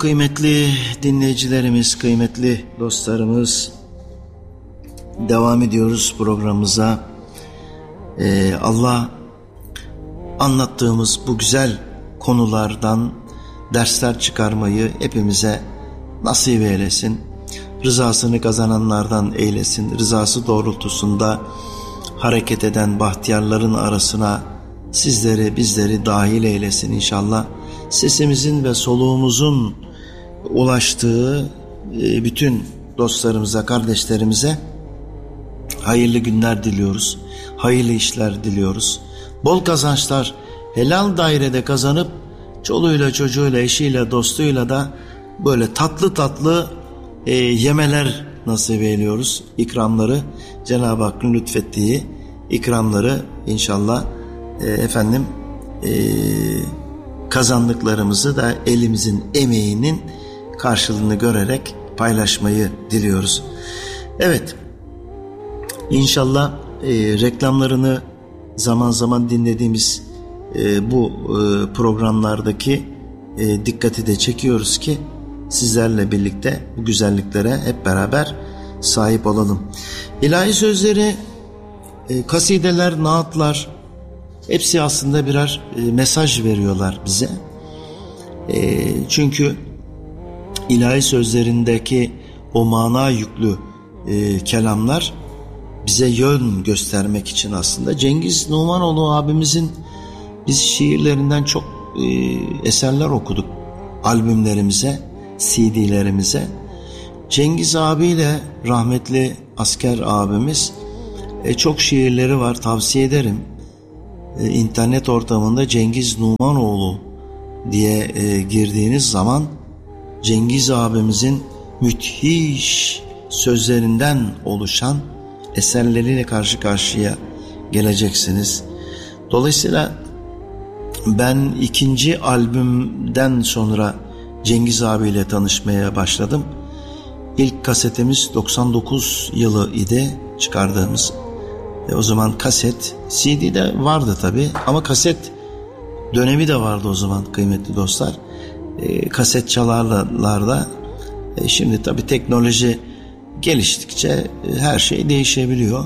Çok kıymetli dinleyicilerimiz, kıymetli dostlarımız, devam ediyoruz programımıza. Allah anlattığımız bu güzel konulardan dersler çıkarmayı hepimize nasip eylesin. Rızasını kazananlardan eylesin. Rızası doğrultusunda hareket eden bahtiyarların arasına sizleri, bizleri dahil eylesin inşallah. Sesimizin ve soluğumuzun ulaştığı bütün dostlarımıza, kardeşlerimize hayırlı günler diliyoruz. Hayırlı işler diliyoruz. Bol kazançlar, helal dairede kazanıp çoluğuyla, çocuğuyla, eşiyle, dostuyla da böyle tatlı tatlı yemeler nasip eyliyoruz. İkramları, Cenab-ı Hakk'ın lütfettiği ikramları inşallah kazandıklarımızı da elimizin emeğinin karşılığını görerek paylaşmayı diliyoruz. Evet, inşallah reklamlarını zaman zaman dinlediğimiz bu programlardaki dikkati de çekiyoruz ki sizlerle birlikte bu güzelliklere hep beraber sahip olalım. İlahi sözleri, kasideler, naatlar hepsi aslında birer mesaj veriyorlar bize. Çünkü ilahi sözlerindeki o mana yüklü kelamlar bize yön göstermek için aslında. Cengiz Numanoğlu abimizin biz şiirlerinden çok eserler okuduk albümlerimize, CD'lerimize. Cengiz abiyle rahmetli asker abimiz çok şiirleri var, tavsiye ederim. İnternet ortamında Cengiz Numanoğlu diye girdiğiniz zaman Cengiz abimizin müthiş sözlerinden oluşan eserleriyle karşı karşıya geleceksiniz. Dolayısıyla ben ikinci albümden sonra Cengiz abiyle tanışmaya başladım. İlk kasetimiz 99 yılı idi çıkardığımız. O zaman kaset, CD de vardı tabii ama kaset dönemi de vardı o zaman kıymetli dostlar. Kaset çalarlarda şimdi tabii teknoloji geliştikçe her şey değişebiliyor.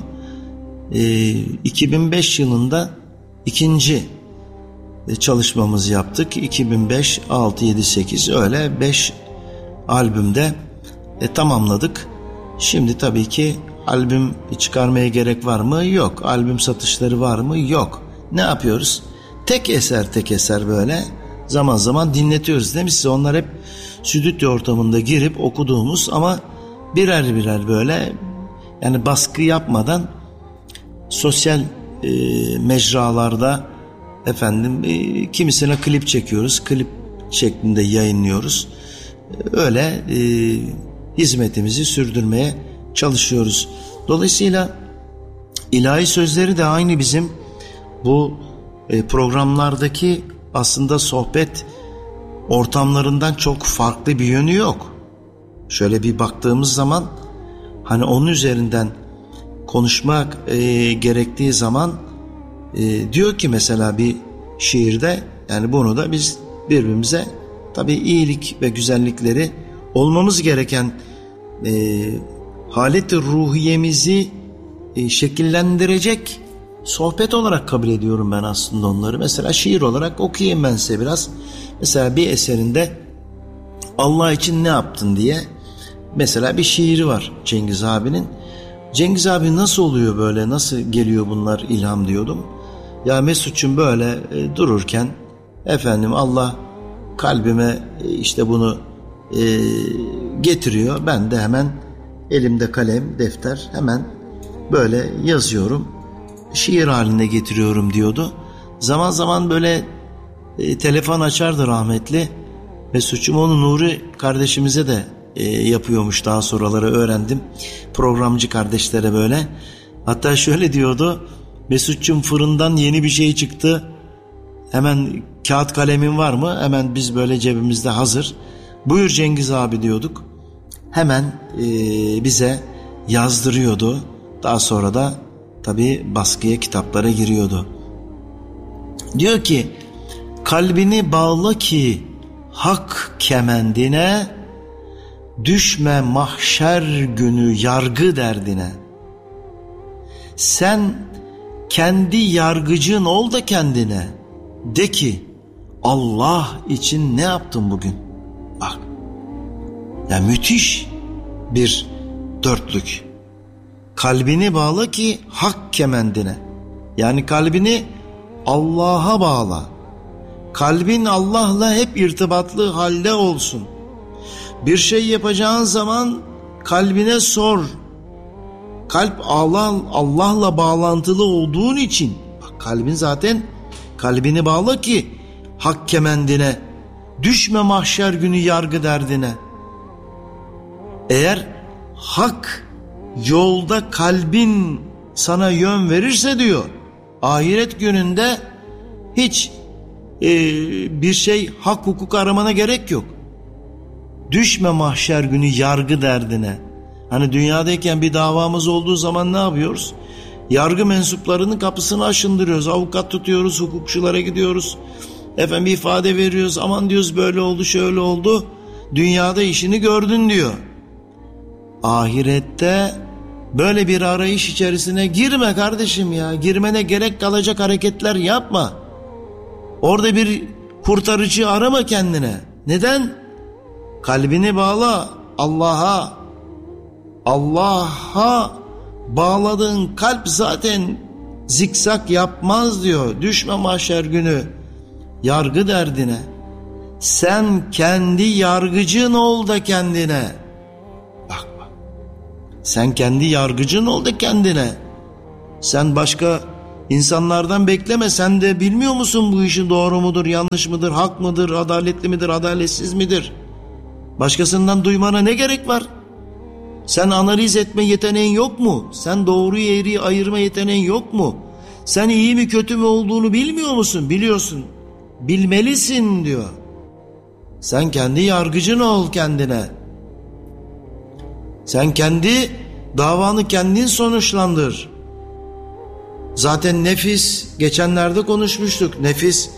2005 yılında ikinci çalışmamızı yaptık. 2005, 6, 7, 8 öyle 5 albümde tamamladık. Şimdi tabii ki albüm çıkarmaya gerek var mı? Yok. Albüm satışları var mı? Yok. Ne yapıyoruz? Tek eser böyle zaman zaman dinletiyoruz değil mi size? Onlar hep stüdyo ortamında girip okuduğumuz ama birer birer böyle, yani baskı yapmadan sosyal mecralarda kimisine klip çekiyoruz. Klip şeklinde yayınlıyoruz. Öyle hizmetimizi sürdürmeye çalışıyoruz. Dolayısıyla ilahi sözleri de aynı bizim bu programlardaki aslında sohbet ortamlarından çok farklı bir yönü yok. Şöyle bir baktığımız zaman hani onun üzerinden konuşmak gerektiği zaman diyor ki mesela bir şiirde, yani bunu da biz birbirimize tabii iyilik ve güzellikleri, olmamız gereken halet-i ruhiyemizi şekillendirecek sohbet olarak kabul ediyorum ben aslında onları. Mesela şiir olarak okuyayım ben size biraz. Mesela bir eserinde Allah için ne yaptın diye mesela bir şiiri var Cengiz abinin. Cengiz abi nasıl oluyor böyle, nasıl geliyor bunlar ilham diyordum. Ya Mesut'cum böyle dururken Allah kalbime işte bunu getiriyor. Ben de hemen elimde kalem, defter, hemen böyle yazıyorum. Şiir haline getiriyorum diyordu. Zaman zaman böyle telefon açardı rahmetli. Mesut'cum onu Nuri kardeşimize de yapıyormuş, daha sonraları öğrendim. Programcı kardeşlere böyle. Hatta şöyle diyordu. Mesut'cum fırından yeni bir şey çıktı. Hemen kağıt kalemin var mı? Hemen biz böyle cebimizde hazır. Buyur Cengiz abi diyorduk. Hemen bize yazdırıyordu. Daha sonra da tabii baskıya, kitaplara giriyordu. Diyor ki kalbini bağla ki hak kemendine, düşme mahşer günü yargı derdine. Sen kendi yargıcın ol da kendine. De ki Allah için ne yaptın bugün? Bak. Ya müthiş bir dörtlük. Kalbini bağla ki hak kemendine. Yani kalbini Allah'a bağla. Kalbin Allah'la hep irtibatlı halde olsun. Bir şey yapacağın zaman kalbine sor. Kalp Allah'la bağlantılı olduğun için bak, kalbin zaten kalbini bağla ki hak kemendine, düşme mahşer günü yargı derdine. Eğer hak yolda kalbin sana yön verirse diyor, ahiret gününde hiç bir şey hak hukuk aramana gerek yok. Düşme mahşer günü yargı derdine. Hani dünyadayken bir davamız olduğu zaman ne yapıyoruz? Yargı mensuplarının kapısını aşındırıyoruz. Avukat tutuyoruz, hukukçulara gidiyoruz. Efendim ifade veriyoruz. Aman diyoruz böyle oldu, şöyle oldu. Dünyada işini gördün diyor. Ahirette böyle bir arayış içerisine girme kardeşim ya. Girmene gerek kalacak hareketler yapma. Orada bir kurtarıcı arama kendine. Neden? Kalbini bağla Allah'a. Allah'a bağladığın kalp zaten zikzak yapmaz diyor. Düşme mahşer günü yargı derdine. Sen kendi yargıcın ol da kendine. Bak. Sen kendi yargıcın ol da kendine. Sen başka insanlardan bekleme. Sen de bilmiyor musun bu işin doğru mudur, yanlış mıdır, hak mıdır, adaletli midir, adaletsiz midir? Başkasından duymana ne gerek var? Sen analiz etme yeteneğin yok mu? Sen doğruyu eğriyi ayırma yeteneğin yok mu? Sen iyi mi kötü mü olduğunu bilmiyor musun? Biliyorsun. Bilmelisin diyor. Sen kendi yargıcın ol kendine. Sen kendi davanı kendin sonuçlandır. Zaten nefis, geçenlerde konuşmuştuk. Nefis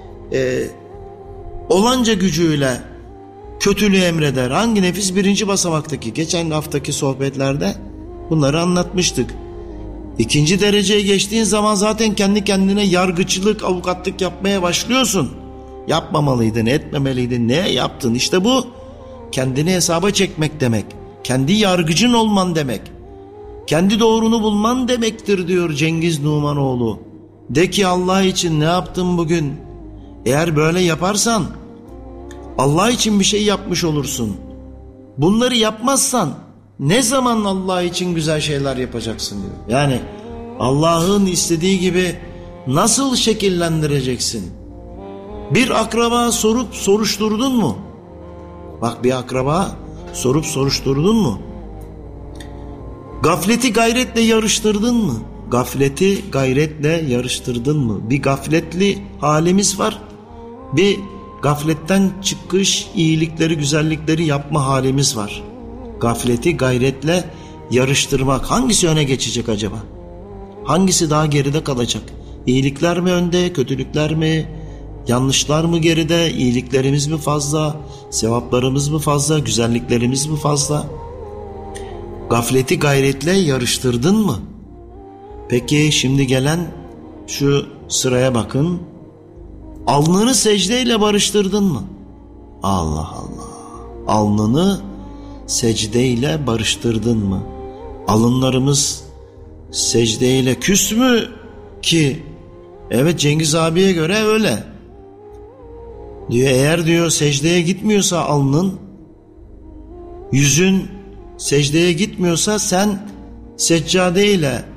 olanca gücüyle kötülüğü emreder. Hangi nefis? Birinci basamaktaki. Geçen haftaki sohbetlerde bunları anlatmıştık. İkinci dereceye geçtiğin zaman zaten kendi kendine yargıçlık, avukatlık yapmaya başlıyorsun. Yapmamalıydın, etmemeliydin. Ne yaptın? İşte bu kendini hesaba çekmek demek. Kendi yargıcın olman demek. Kendi doğrunu bulman demektir diyor Cengiz Numanoğlu. De ki Allah için ne yaptın bugün? Eğer böyle yaparsan Allah için bir şey yapmış olursun. Bunları yapmazsan ne zaman Allah için güzel şeyler yapacaksın diyor. Yani Allah'ın istediği gibi nasıl şekillendireceksin? Bir akraba sorup soruşturdun mu? Bak, bir akraba sorup soruşturdun mu? Gafleti gayretle yarıştırdın mı? Gafleti gayretle yarıştırdın mı? Bir gafletli halimiz var. Bir gafletten çıkış, iyilikleri, güzellikleri yapma halimiz var. Gafleti gayretle yarıştırmak. Hangisi öne geçecek acaba? Hangisi daha geride kalacak? İyilikler mi önde, kötülükler mi? Yanlışlar mı geride, iyiliklerimiz mi fazla, sevaplarımız mı fazla, güzelliklerimiz mi fazla? Gafleti gayretle yarıştırdın mı? Peki şimdi gelen şu sıraya bakın. Alnını secdeyle barıştırdın mı? Allah Allah. Alnını secdeyle barıştırdın mı? Alınlarımız secdeyle küs mü ki? Evet, Cengiz abiye göre öyle. Diyor, eğer diyor secdeye gitmiyorsa alnın, yüzün secdeye gitmiyorsa sen seccade ile,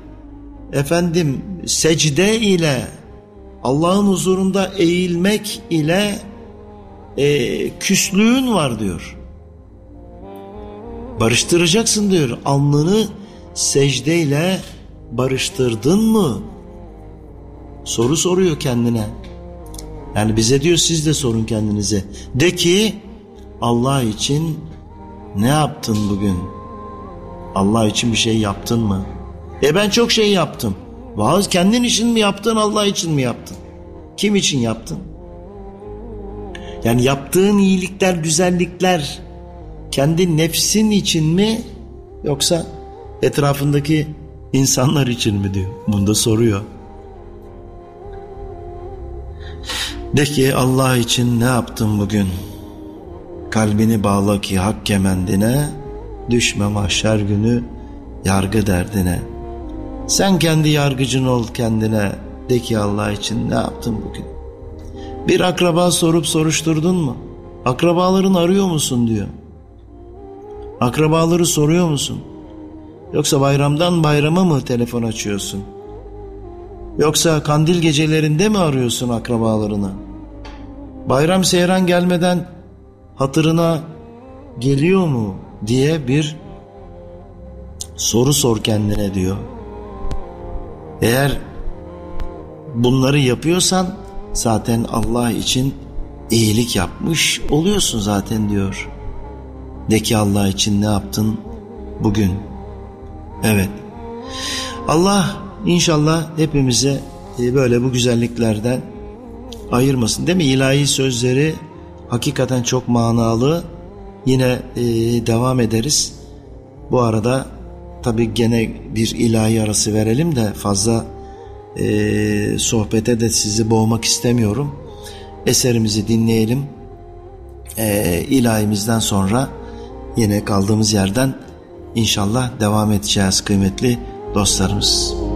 secde ile, Allah'ın huzurunda eğilmek ile küslüğün var diyor. Barıştıracaksın diyor. Alnını secdeyle barıştırdın mı? Soru soruyor kendine. Yani bize diyor, siz de sorun kendinize. De ki Allah için ne yaptın bugün? Allah için bir şey yaptın mı? Ben çok şey yaptım. Vaaz kendin için mi yaptın, Allah için mi yaptın? Kim için yaptın? Yani yaptığın iyilikler, güzellikler kendi nefsin için mi yoksa etrafındaki insanlar için mi diyor. Bunu da soruyor. De ki Allah için ne yaptın bugün? Kalbini bağla ki hak kemendine, düşme mahşer günü yargı derdine. Sen kendi yargıcın ol kendine. De ki Allah için ne yaptın bugün? Bir akraba sorup soruşturdun mu? Akrabaların arıyor musun diyor. Akrabaları soruyor musun? Yoksa bayramdan bayrama mı telefon açıyorsun? Yoksa kandil gecelerinde mi arıyorsun akrabalarını? Bayram seyran gelmeden hatırına geliyor mu diye bir soru sor kendine diyor. Eğer bunları yapıyorsan zaten Allah için iyilik yapmış oluyorsun zaten diyor. De ki Allah için ne yaptın bugün? Evet. Allah inşallah hepimize böyle bu güzelliklerden ayırmasın. Değil mi? İlahi sözleri hakikaten çok manalı. Yine devam ederiz. Bu arada tabii gene bir ilahi arası verelim de fazla sohbete de sizi boğmak istemiyorum. Eserimizi dinleyelim. İlahimizden sonra yine kaldığımız yerden İnşallah devam edeceğiz kıymetli dostlarımız.